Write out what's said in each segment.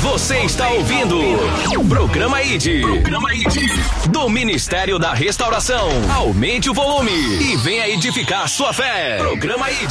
Você está ouvindo Programa ID. Do Ministério da Restauração. Aumente o volume e venha edificar sua fé. Programa ID.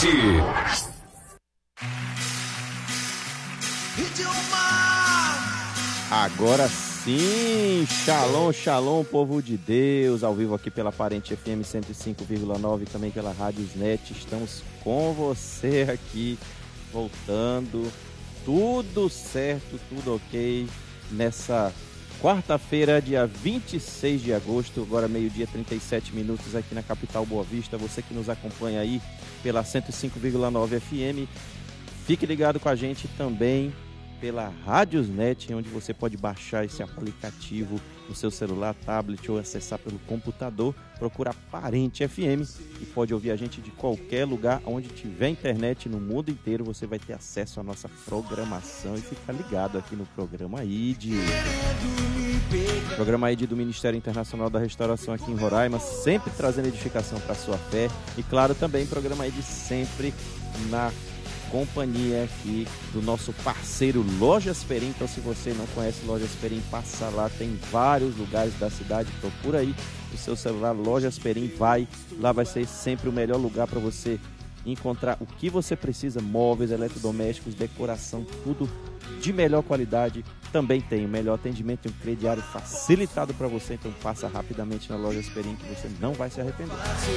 Agora sim, shalom, shalom, povo de Deus, ao vivo aqui pela Parente FM 105,9 e também pela Radiosnet. Estamos com você aqui, voltando, tudo certo, tudo ok, nessa quarta-feira, dia 26 de agosto, agora meio-dia 37 minutos aqui na capital Boa Vista. Você que nos acompanha aí pela 105,9 FM, fique ligado com a gente também pela Radiosnet, onde você pode baixar esse aplicativo no seu celular, tablet ou acessar pelo computador. Procura Parente FM e pode ouvir a gente de qualquer lugar onde tiver internet no mundo inteiro. Você vai ter acesso à nossa programação e ficar ligado aqui no Programa ID. Programa ID do Ministério Internacional da Restauração aqui em Roraima, sempre trazendo edificação para a sua fé. E claro, também Programa ID sempre na companhia aqui do nosso parceiro Lojas Perim. Então, se você não conhece Lojas Perim, passa lá, tem vários lugares da cidade, procura aí no seu celular Lojas Perim, lá vai ser sempre o melhor lugar para você encontrar o que você precisa, móveis, eletrodomésticos, decoração, tudo de melhor qualidade. Também tem o melhor atendimento e um crediário facilitado para você, então passa rapidamente na Lojas Perim que você não vai se arrepender.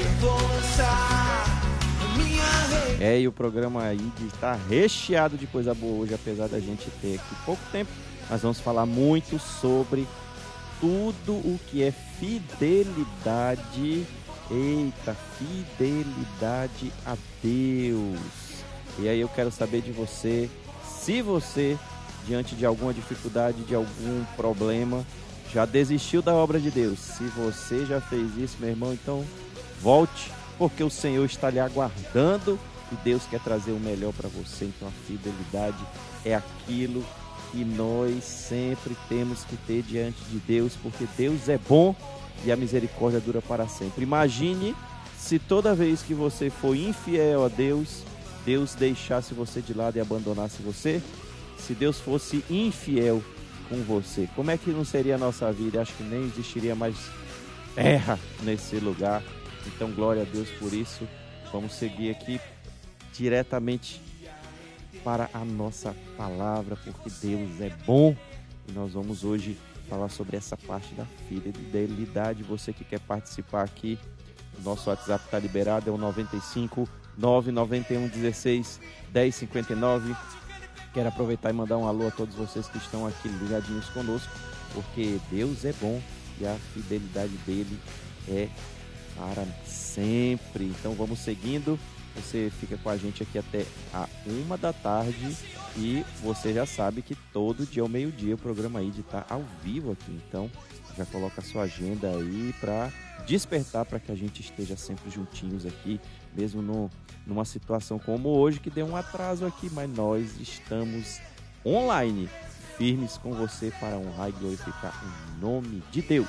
E o programa aí está recheado de coisa boa hoje, apesar da gente ter aqui pouco tempo. Nós vamos falar muito sobre tudo o que é fidelidade. Eita, fidelidade a Deus. E aí eu quero saber de você, se você, diante de alguma dificuldade, de algum problema, já desistiu da obra de Deus. Se você já fez isso, meu irmão, então volte, porque o Senhor está lhe aguardando e Deus quer trazer o melhor para você. Então a fidelidade é aquilo que nós sempre temos que ter diante de Deus, porque Deus é bom e a misericórdia dura para sempre. Imagine se toda vez que você for infiel a Deus, Deus deixasse você de lado e abandonasse você. Se Deus fosse infiel com você, como é que não seria a nossa vida? Acho que nem existiria mais terra nesse lugar. Então, glória a Deus por isso. Vamos seguir aqui diretamente para a nossa palavra, porque Deus é bom. E nós vamos hoje falar sobre essa parte da fidelidade. Você que quer participar aqui, o nosso WhatsApp está liberado, é o 95 991 16 10 59. Quero aproveitar e mandar um alô a todos vocês que estão aqui ligadinhos conosco, porque Deus é bom e a fidelidade dele é para sempre. Então vamos seguindo. Você fica com a gente aqui até a 1h e você já sabe que todo dia ao meio-dia o programa ID está ao vivo aqui. Então já coloca a sua agenda aí para despertar, para que a gente esteja sempre juntinhos aqui, mesmo numa situação como hoje que deu um atraso aqui, mas nós estamos online, firmes com você para honrar e glorificar o nome de Deus.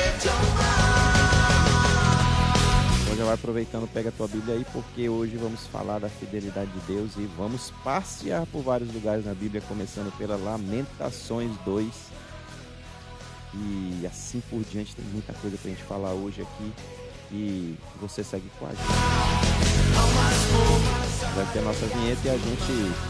Então já vai aproveitando, pega a tua Bíblia aí, porque hoje vamos falar da fidelidade de Deus e vamos passear por vários lugares na Bíblia, começando pela Lamentações 2 e assim por diante. Tem muita coisa pra gente falar hoje aqui e você segue com a gente. Vai ter a nossa vinheta e a gente